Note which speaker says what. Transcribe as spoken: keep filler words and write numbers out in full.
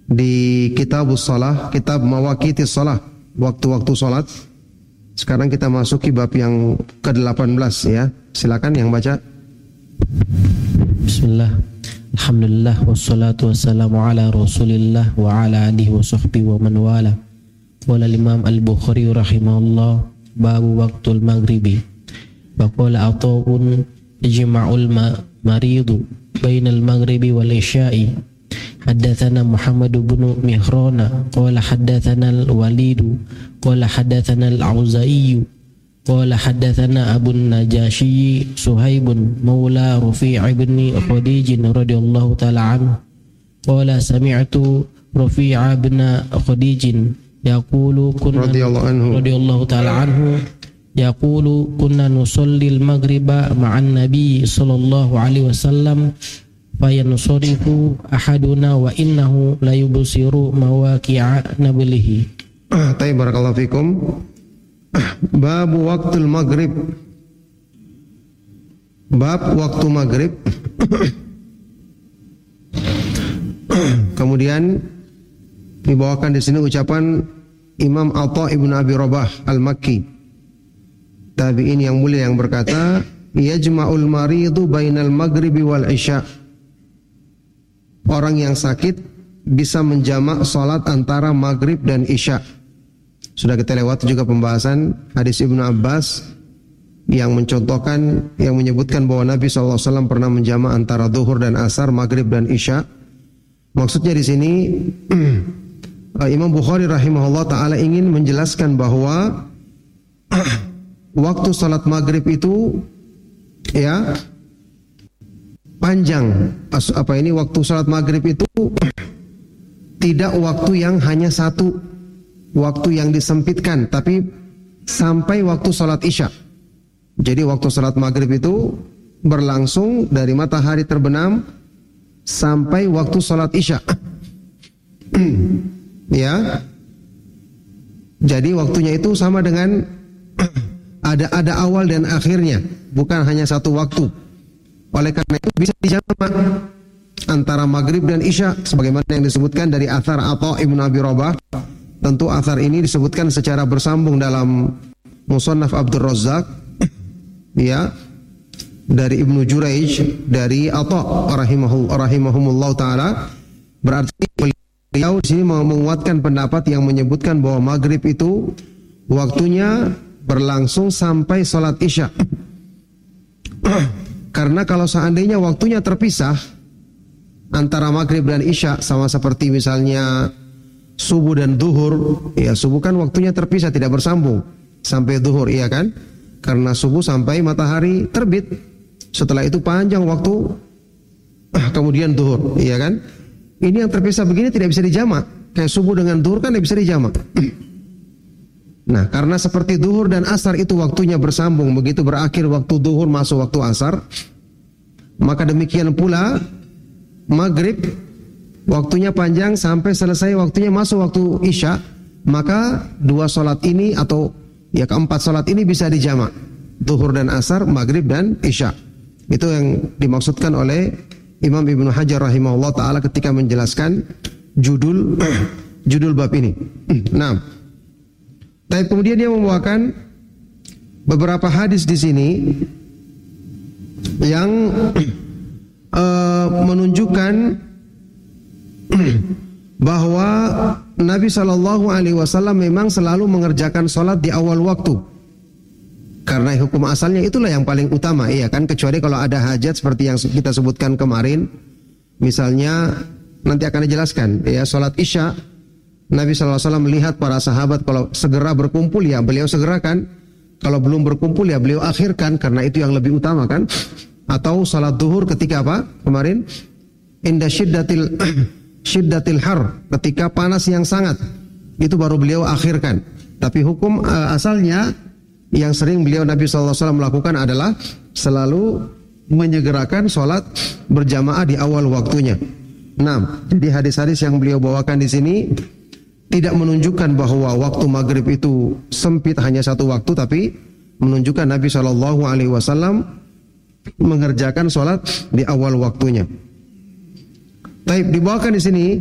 Speaker 1: di Kitabus Shalah, kitab Mawaqitis Shalah, waktu-waktu salat. Sekarang kita masuki bab yang ke delapan belas ya. Silakan yang baca.
Speaker 2: Bismillah. Alhamdulillah wassalatu wassalamu ala Rasulillah wa ala alihi wa sahbihi wa man wala. Qala Imam Al-Bukhari rahimahullah babu waqtul maghribi. Wa qala ata'un ijma'ul maridu bainal maghribi wal isya'i. Haddatsana Muhammad bin Mihrana qala haddatsana al-Walid qala haddatsana al-Auza'i qala haddatsana Abu Najashi Suhaibun maula Rafi' bin Khadij radhiyallahu ta'ala anhu qala sami'tu Rafi' bin Khadij yaqulu kunna radhiyallahu ta'ala anhu yaqulu kunna nusalli al-maghriba ma'an nabiy sallallahu alaihi wasallam fayansurifu ahaduna wa innahu la yubsiru mawaqi'a nablihi.
Speaker 1: Tayyib, barakallahu fikum. Bab waktul maghrib. Bab waktu maghrib. Kemudian dibawakan di sini ucapan Imam Atha ibn Abi Rabah al-Makki, tabi'in yang mulia, yang berkata, yajma'ul maridu bainal maghribi wal isya. Orang yang sakit bisa menjamak salat antara maghrib dan isya. Sudah kita lewati juga pembahasan hadis Ibnu Abbas yang mencontohkan, yang menyebutkan bahwa Nabi shallallahu alaihi wasallam pernah menjamak antara zuhur dan asar, maghrib dan isya. Maksudnya di sini Imam Bukhari rahimahullah ta'ala ingin menjelaskan bahwa waktu salat maghrib itu ya panjang. Apa ini waktu salat maghrib itu tidak waktu yang hanya satu, waktu yang disempitkan, tapi sampai waktu salat isya. Jadi waktu salat maghrib itu berlangsung dari matahari terbenam sampai waktu salat isya. Ya. Jadi waktunya itu sama dengan ada ada awal dan akhirnya, bukan hanya satu waktu. Oleh karena itu bisa dijamak antara maghrib dan isya, sebagaimana yang disebutkan dari athar Atha ibn Abi Rabah. Tentu athar ini disebutkan secara bersambung dalam Musannaf Abdul Razzaq, ya, dari Ibnu Juraij, dari Atha rahimahumullah taala. Berarti beliau di sini menguatkan pendapat yang menyebutkan bahwa maghrib itu waktunya berlangsung sampai salat isya. Karena kalau seandainya waktunya terpisah antara maghrib dan isya, sama seperti misalnya subuh dan duhur, ya subuh kan waktunya terpisah, tidak bersambung sampai duhur, iya kan? Karena subuh sampai matahari terbit, setelah itu panjang waktu, kemudian duhur, iya kan? Ini yang terpisah begini tidak bisa dijamak. Kayak subuh dengan duhur kan tidak bisa dijamak. Nah, karena seperti duhur dan asar itu waktunya bersambung, begitu berakhir waktu duhur masuk waktu asar, maka demikian pula maghrib waktunya panjang sampai selesai waktunya masuk waktu isya, maka dua salat ini atau ya keempat salat ini bisa dijamak, duhur dan asar, maghrib dan isya. Itu yang dimaksudkan oleh Imam Ibnu Hajar rahimahullah taala ketika menjelaskan judul judul bab ini. Nah, tapi kemudian dia membawakan beberapa hadis di sini yang uh, menunjukkan bahwa Nabi shallallahu alaihi wasallam memang selalu mengerjakan sholat di awal waktu. Karena hukum asalnya itulah yang paling utama, iya kan? Kecuali kalau ada hajat seperti yang kita sebutkan kemarin, misalnya nanti akan dijelaskan, ya sholat isya. Nabi shallallahu alaihi wasallam melihat para sahabat kalau segera berkumpul, ya beliau segerakan. Kalau belum berkumpul, ya beliau akhirkan, karena itu yang lebih utama kan. Atau salat duhur ketika apa? Kemarin inda syiddatil syiddatil har, ketika panas yang sangat, itu baru beliau akhirkan. Tapi hukum uh, asalnya yang sering beliau Nabi shallallahu alaihi wasallam melakukan adalah selalu menyegerakan salat berjamaah di awal waktunya. Nah, jadi hadis-hadis yang beliau bawakan di sini tidak menunjukkan bahwa waktu maghrib itu sempit hanya satu waktu, tapi menunjukkan Nabi shallallahu alaihi wasallam mengerjakan sholat di awal waktunya. Baik, dibawakan di sini